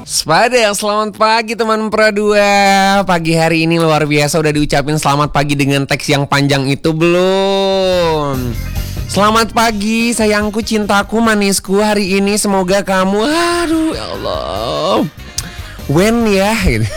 Spada, selamat pagi teman Pradua. Pagi hari ini luar biasa, udah diucapin selamat pagi dengan teks yang panjang itu belum? Selamat pagi sayangku, cintaku, manisku. Hari ini semoga kamu, aduh ya Allah, when ya gitu.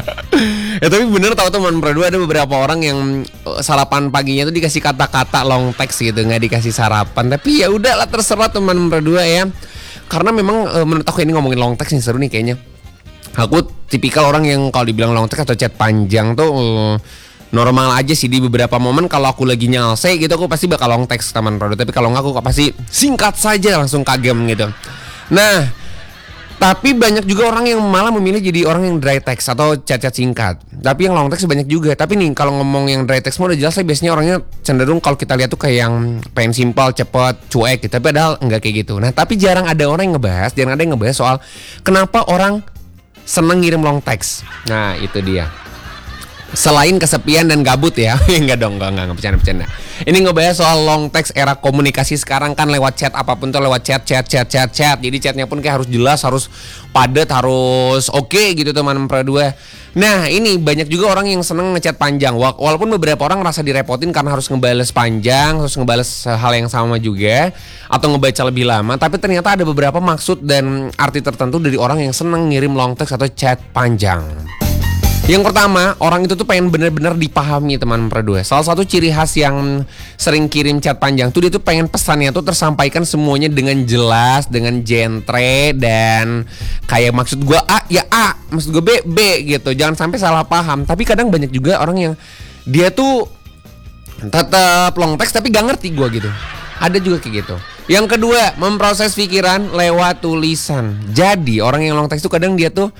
Ya tapi bener tau teman Pradua, ada beberapa orang yang sarapan paginya tuh dikasih kata-kata long text gitu, nggak dikasih sarapan. Tapi ya udahlah, terserah teman Pradua ya. Karena memang menurut aku ini ngomongin long text nih seru nih kayaknya. Aku tipikal orang yang kalau dibilang long text atau chat panjang tuh normal aja sih di beberapa momen. Kalau aku lagi nyalse gitu aku pasti bakal long text teman Pradua. Tapi kalau nggak aku pasti singkat saja langsung kagem gitu. Nah, tapi banyak juga orang yang malah memilih jadi orang yang dry text atau chat-chat singkat. Tapi yang long text banyak juga. Tapi nih kalau ngomong yang dry text mah udah jelas, saya biasanya orangnya cenderung kalau kita lihat tuh kayak yang pengen simpel, cepet, cuek gitu. Tapi padahal enggak kayak gitu. Nah tapi jarang ada yang ngebahas soal kenapa orang seneng ngirim long text. Nah itu dia. Selain kesepian dan gabut ya. Enggak dong, enggak bercanda. Ini ngebahas soal long text era komunikasi sekarang kan lewat chat, apapun tuh lewat chat. Jadi chatnya pun kayak harus jelas, harus padat, harus oke gitu teman Pradua. Nah ini banyak juga orang yang seneng ngechat panjang. Walaupun beberapa orang ngerasa direpotin karena harus ngebales panjang, harus ngebales hal yang sama juga, atau ngebaca lebih lama. Tapi ternyata ada beberapa maksud dan arti tertentu dari orang yang seneng ngirim long text atau chat panjang. Yang pertama, orang itu tuh pengen bener-bener dipahami teman Pradua. Salah satu ciri khas yang sering kirim chat panjang tuh dia tuh pengen pesannya tuh tersampaikan semuanya dengan jelas, dengan genre, dan kayak maksud gue A ya A, maksud gue B B gitu. Jangan sampai salah paham. Tapi kadang banyak juga orang yang dia tuh tetap long text tapi gak ngerti gue gitu. Ada juga kayak gitu. Yang kedua, memproses pikiran lewat tulisan. Jadi orang yang long text tuh kadang dia tuh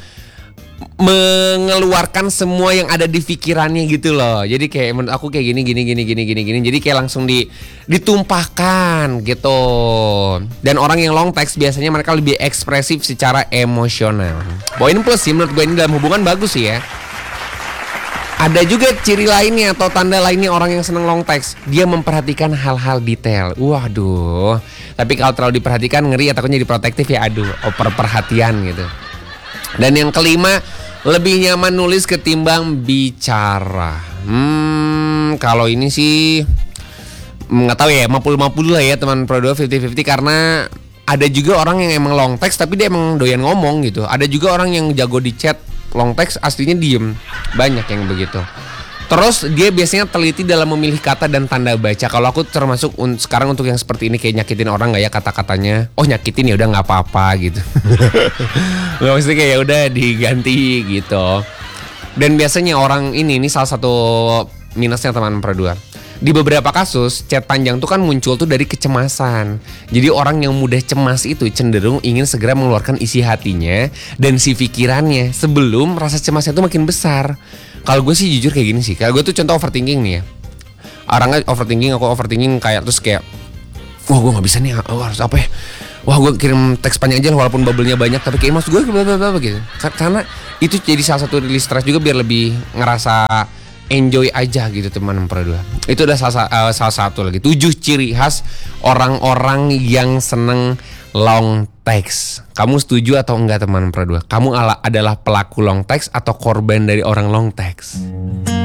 mengeluarkan semua yang ada di pikirannya gitu loh. Jadi kayak menurut aku kayak gini. Jadi kayak langsung ditumpahkan gitu. Dan orang yang long text biasanya mereka lebih ekspresif secara emosional. Poin plus sih menurut gue ini dalam hubungan bagus sih ya. Ada juga ciri lainnya atau tanda lainnya orang yang seneng long text. Dia memperhatikan hal-hal detail. Waduh. Tapi kalau terlalu diperhatikan ngeri ya, takutnya jadi protektif ya. Aduh, perhatian gitu. Dan yang kelima, lebih nyaman nulis ketimbang bicara. Kalau ini sih nggak tahu ya, 50-50 lah ya teman Pradua, 50-50. Karena ada juga orang yang emang long text tapi dia emang doyan ngomong gitu. Ada juga orang yang jago di chat long text aslinya diem. Banyak yang begitu. Terus dia biasanya teliti dalam memilih kata dan tanda baca. Kalau aku termasuk sekarang untuk yang seperti ini, kayak nyakitin orang nggak ya kata-katanya. Oh nyakitin ya udah nggak apa-apa gitu. Nggak mesti kayak ya udah diganti gitu. Dan biasanya orang ini salah satu minusnya teman Pradua. Di beberapa kasus chat panjang tuh kan muncul tuh dari kecemasan. Jadi orang yang mudah cemas itu cenderung ingin segera mengeluarkan isi hatinya dan si pikirannya sebelum rasa cemasnya tuh makin besar. Kalau gue sih jujur kayak gini sih. Kalau gue tuh contoh overthinking nih ya. Orangnya overthinking, aku overthinking kayak terus kayak wah gue gak bisa nih, harus apa ya. Wah gue kirim teks panjang aja walaupun bubble-nya banyak. Tapi kayak maksud gue gitu. Karena itu jadi salah satu rilis stres juga biar lebih ngerasa enjoy aja gitu teman Pradua. Itu udah salah satu lagi 7 ciri khas orang-orang yang seneng long text. Kamu setuju atau enggak teman Pradua? Kamu adalah pelaku long text atau korban dari orang long text?